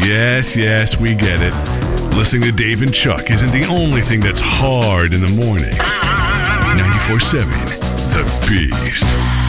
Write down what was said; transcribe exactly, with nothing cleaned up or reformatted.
Yes, yes, we get it. Listening to Dave and Chuck isn't the only thing that's hard in the morning. ninety-four seven The Beast.